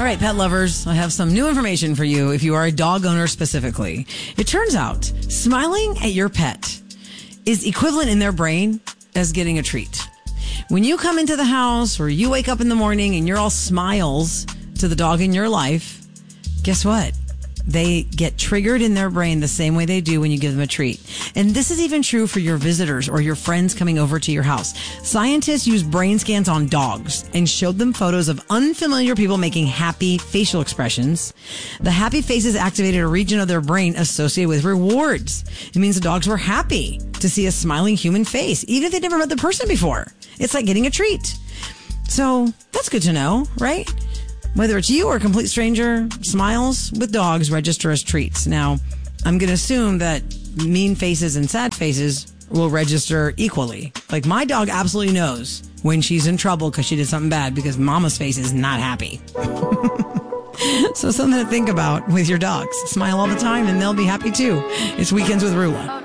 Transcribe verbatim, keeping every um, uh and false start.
All right, pet lovers, I have some new information for you if you are a dog owner specifically. It turns out smiling at your pet is equivalent in their brain as getting a treat. When you come into the house or you wake up in the morning and you're all smiles to the dog in your life, guess what? They get triggered in their brain the same way they do when you give them a treat. And this is even true for your visitors or your friends coming over to your house. Scientists used brain scans on dogs and showed them photos of unfamiliar people making happy facial expressions. The happy faces activated a region of their brain associated with rewards. It means the dogs were happy to see a smiling human face, even if they'd never met the person before. It's like getting a treat. So that's good to know, right? Whether it's you or a complete stranger, smiles with dogs register as treats. Now, I'm going to assume that mean faces and sad faces will register equally. Like, my dog absolutely knows when she's in trouble because she did something bad because mama's face is not happy. So something to think about with your dogs. Smile all the time and they'll be happy too. It's Weekends with Rula.